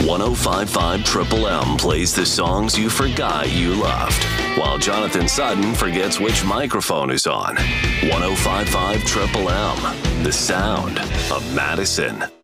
1055 Triple M plays the songs you forgot you loved, while Jonathan Sutton forgets which microphone is on. 1055 Triple M, the sound of Madison.